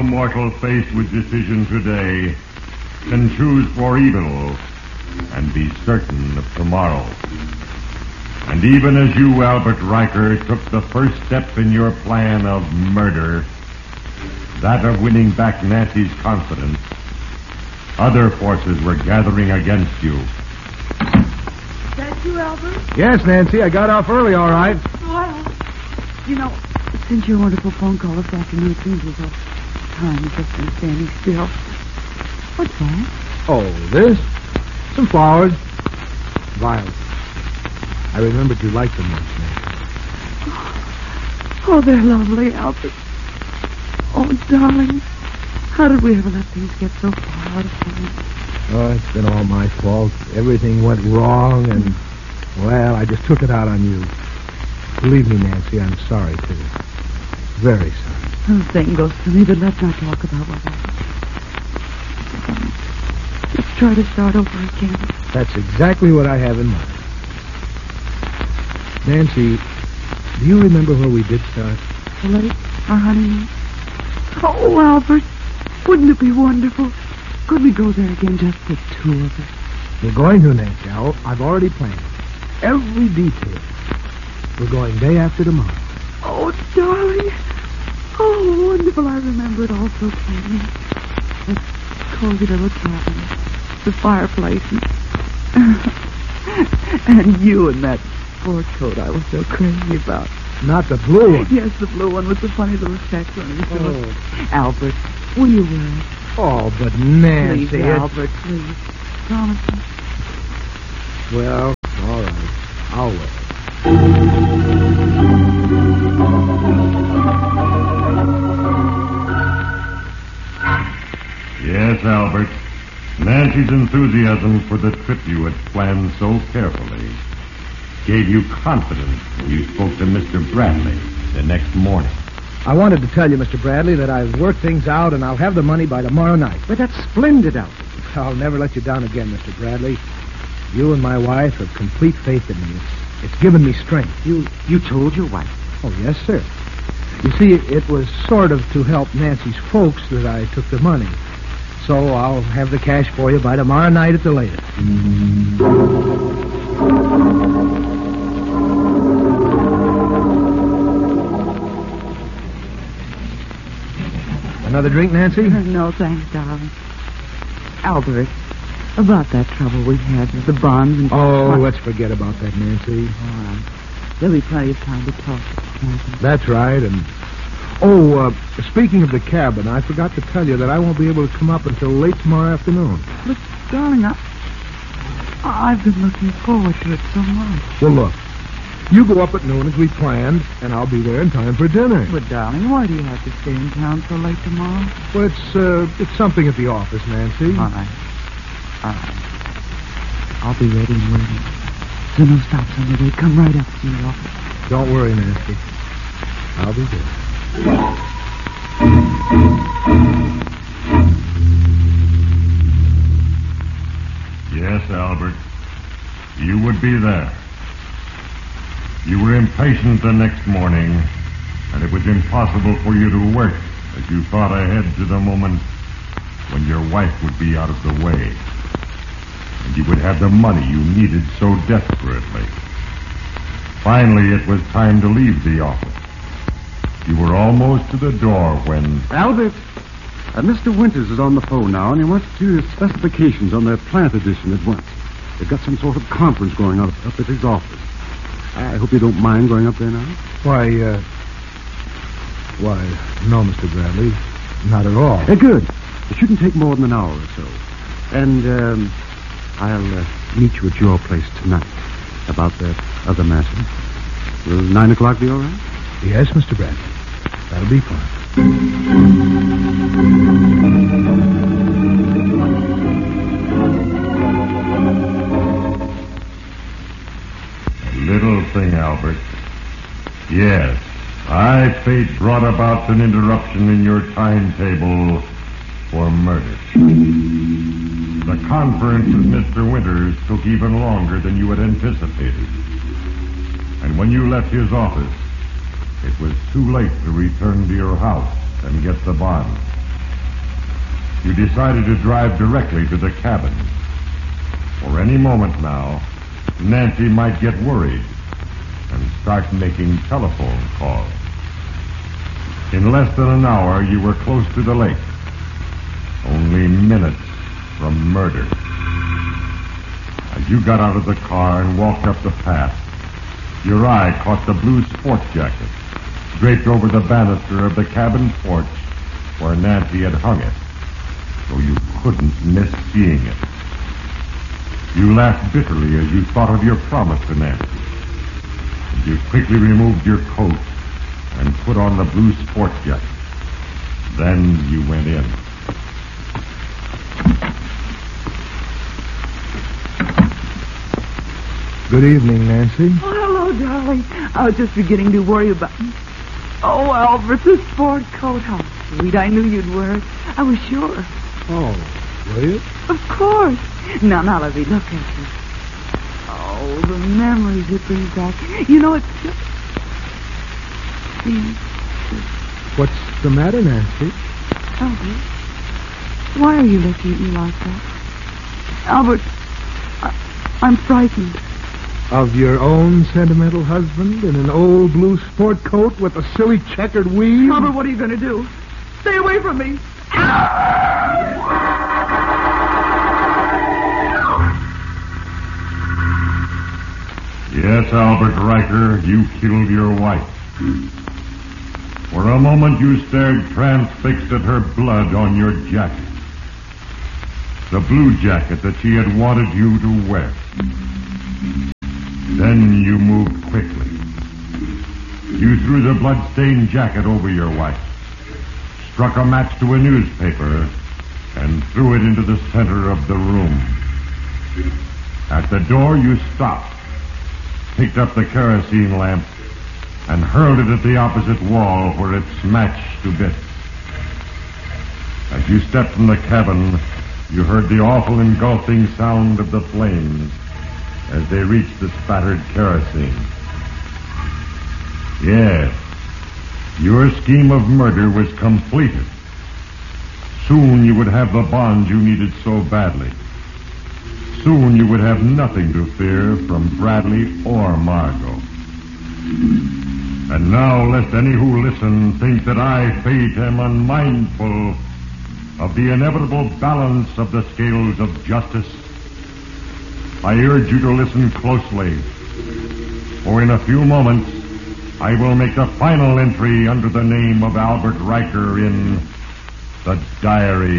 mortal faced with decision today can choose for evil and be certain of tomorrow. And even as you, Albert Riker, took the first step in your plan of murder, that of winning back Nancy's confidence, other forces were gathering against you. Is that you, Albert? Yes, Nancy, I got off early, all right. Well, you know, since your wonderful phone call this afternoon, it seems as though time has just been standing still. What's that? Oh, this? Some flowers. Violets. I remembered you liked them once, Nancy. Oh, they're lovely, Albert. Oh, darling, how did we ever let things get so far out of hand? Oh, it's been all my fault. Everything went wrong, and, well, I just took it out on you. Believe me, Nancy, I'm sorry, too. Very sorry. The same goes for me, but let's not talk about what happened. Let's try to start over again. That's exactly what I have in mind. Nancy, do you remember where we did start? The lake, our honeymoon. Oh, Albert, wouldn't it be wonderful? Could we go there again, just the two of us? We're going to, Nancy. I've already planned every detail. We're going day after tomorrow. Oh, darling. Oh, wonderful. I remember it all so plainly. That cozy little cabin, the fireplace, and you in that sport coat I was so crazy about. Not the blue one. Yes, the blue one with the funny little speck on it. Oh. Albert, will you wear it? Oh, but Nancy... Please, Albert, please. Promise me. Well, all right. I'll wear it. Yes, Albert. Nancy's enthusiasm for the trip you had planned so carefully gave you confidence when you spoke to Mr. Bradley the next morning. I wanted to tell you, Mr. Bradley, that I've worked things out and I'll have the money by tomorrow night. But that's splendid, Albert. I'll never let you down again, Mr. Bradley. You and my wife have complete faith in me. It's given me strength. You told your wife? Oh, yes, sir. You see, it was sort of to help Nancy's folks that I took the money. So I'll have the cash for you by tomorrow night at the latest. Another drink, Nancy? No, thanks, darling. Albert, about that trouble we had with the bonds and... Oh, let's forget about that, Nancy. All right. There'll be plenty of time to talk. That's right, and... speaking of the cabin, I forgot to tell you that I won't be able to come up until late tomorrow afternoon. But, darling, I've been looking forward to it so much. Well, look, you go up at noon as we planned, and I'll be there in time for dinner. But, darling, why do you have to stay in town so late tomorrow? Well, it's something at the office, Nancy. All right. I'll be ready and waiting. So no stops on the way. Come right up to the office. Don't worry, Nancy. I'll be there. Yes, Albert. You would be there. You were impatient the next morning, and it was impossible for you to work as you thought ahead to the moment when your wife would be out of the way, and you would have the money you needed so desperately. Finally, it was time to leave the office. You were almost to the door when... Albert, Mr. Winters is on the phone now, and he wants to do his specifications on their plant edition at once. They've got some sort of conference going on up at his office. I hope you don't mind going up there now. Why, no, Mr. Bradley. Not at all. Good. It shouldn't take more than an hour or so. And, I'll meet you at your place tonight about that other matter. Will 9 o'clock be all right? Yes, Mr. Bradley. That'll be fine. Little thing, Albert. Yes, fate brought about an interruption in your timetable for murder. The conference with Mr. Winters took even longer than you had anticipated. And when you left his office, it was too late to return to your house and get the bond. you decided to drive directly to the cabin. For any moment now, Nancy might get worried and start making telephone calls. In less than an hour, you were close to the lake, only minutes from murder. As you got out of the car and walked up the path, your eye caught the blue sport jacket draped over the banister of the cabin porch where Nancy had hung it, so you couldn't miss seeing it. You laughed bitterly as you thought of your promise to Nancy. And you quickly removed your coat and put on the blue sport jacket. Then you went in. Good evening, Nancy. Oh, hello, darling. I was just beginning to worry about... Oh, Albert, the sport coat. How sweet. I knew you'd wear it. I was sure. Oh, will you? Of course. Now, let me look at you. Oh, the memories it brings back. You know, it's just... What's the matter, Nancy? Albert, why are you looking at me like that? Albert, I'm frightened. Of your own sentimental husband in an old blue sport coat with a silly checkered weave? Albert, what are you going to do? Stay away from me. Yes, Albert Riker, you killed your wife. For a moment you stared transfixed at her blood on your jacket. The blue jacket that she had wanted you to wear. Then you moved quickly. You threw the blood-stained jacket over your wife, struck a match to a newspaper, and threw it into the center of the room. At the door you stopped, picked up the kerosene lamp, and hurled it at the opposite wall where it smashed to bits. As you stepped from the cabin, you heard the awful engulfing sound of the flames as they reached the spattered kerosene. Yes, your scheme of murder was completed. Soon you would have the bond you needed so badly. Soon you would have nothing to fear from Bradley or Margot. And now, lest any who listen think that I, Fate, am unmindful of the inevitable balance of the scales of justice, I urge you to listen closely, for in a few moments I will make the final entry under the name of Albert Riker in the diary